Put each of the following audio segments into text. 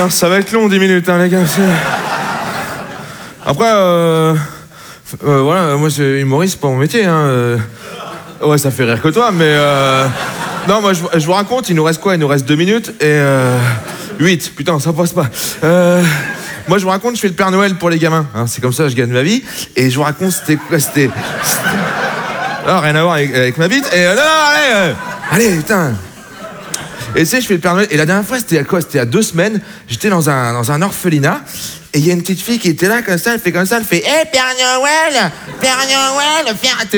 Putain, ça va être long 10 minutes, hein, les gars. Après, voilà, moi, humoriste, c'est pas mon métier, hein. Ouais, ça fait rire que toi, mais... Non, moi, je vous raconte, il nous reste quoi? Il nous reste 2 minutes et... 8, putain, ça passe pas. Moi, je vous raconte, je fais le Père Noël pour les gamins. Hein, c'est comme ça, je gagne ma vie. Et je vous raconte, c'était quoi? Non, rien à voir avec ma bite. Et non, allez, putain. Et tu sais, je fais le Père Noël. Et la dernière fois, c'était à quoi? C'était à 2 semaines. J'étais dans un orphelinat. Et il y a une petite fille qui était là, comme ça, elle fait comme ça, elle fait « Hé, Père Noël, Père... »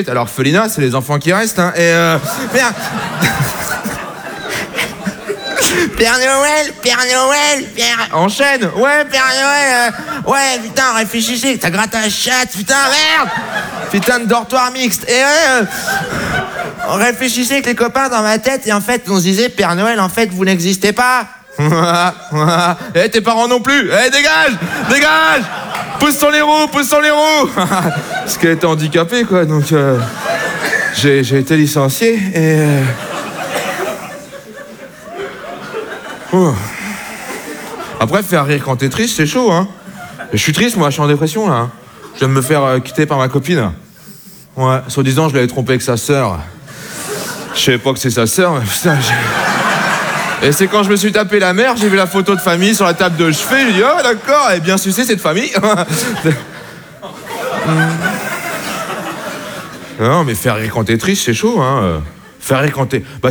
Alors, orphelinat, c'est les enfants qui restent, hein. Et Père Noël, Père... Enchaîne. Ouais, Père Noël, ouais, putain, réfléchissez, t'as gratté la chatte, putain, merde. Putain de dortoir mixte. Et on réfléchissait avec les copains dans ma tête, et en fait, on se disait, Père Noël, en fait, vous n'existez pas. Eh, tes parents non plus. Eh, dégage. Pousse sur les roues. Parce qu'elle était handicapée, quoi, donc j'ai été licencié, et... Après, faire rire quand t'es triste, c'est chaud, hein. Je suis triste, moi, je suis en dépression, là. Hein. Je viens de me faire quitter par ma copine. Ouais, soi-disant, je l'avais trompé avec sa sœur. Je savais pas que c'est sa sœur, mais putain, Et c'est quand je me suis tapé la mère, j'ai vu la photo de famille sur la table de chevet, j'ai dit, oh, d'accord, elle est bien sucée, cette famille. Non, mais faire rire quand t'es triste, c'est chaud, hein. Faire rire quand t'es... Bah,